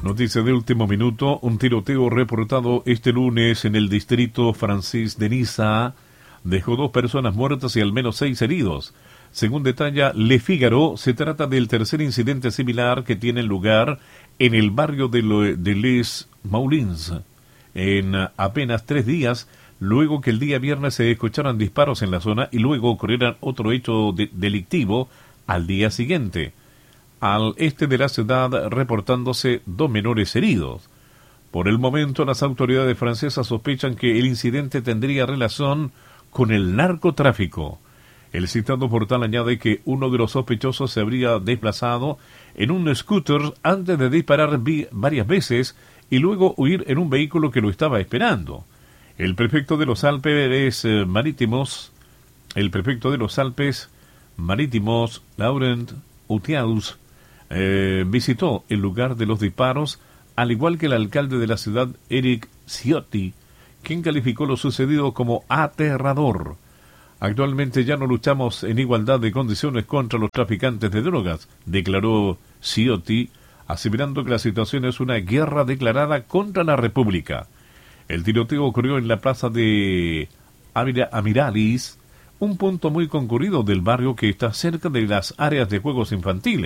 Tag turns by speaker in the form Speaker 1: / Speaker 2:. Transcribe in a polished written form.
Speaker 1: Noticia de último minuto, un tiroteo reportado este lunes en el distrito Francis de Niza dejó 2 personas muertas y al menos 6 heridos. Según detalla Le Figaro, se trata del tercer incidente similar que tiene lugar en el barrio de Les Moulins en apenas 3 días, luego que el día viernes se escucharan disparos en la zona y luego ocurriera otro hecho delictivo al día siguiente, al este de la ciudad, reportándose 2 menores heridos. Por el momento, las autoridades francesas sospechan que el incidente tendría relación con el narcotráfico. El citado portal añade que uno de los sospechosos se habría desplazado en un scooter antes de disparar varias veces y luego huir en un vehículo que lo estaba esperando. El prefecto de los Alpes Marítimos, Laurent Utiaus, visitó el lugar de los disparos, al igual que el alcalde de la ciudad, Éric Ciotti, quien calificó lo sucedido como aterrador. Actualmente ya no luchamos en igualdad de condiciones contra los traficantes de drogas, declaró Ciotti, aseverando que la situación es una guerra declarada contra la República. El tiroteo ocurrió en la plaza de Amiralis, un punto muy concurrido del barrio que está cerca de las áreas de juegos infantiles.